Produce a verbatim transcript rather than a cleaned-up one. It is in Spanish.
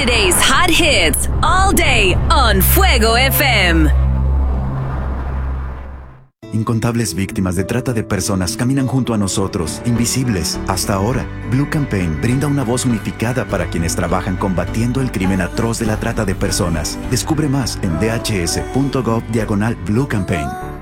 Today's hot hits all day on Fuego F M. Incontables víctimas de trata de personas caminan junto a nosotros, invisibles. Hasta ahora, Blue Campaign brinda una voz unificada para quienes trabajan combatiendo el crimen atroz de la trata de personas. Descubre más en dhs.gov diagonal Blue Campaign.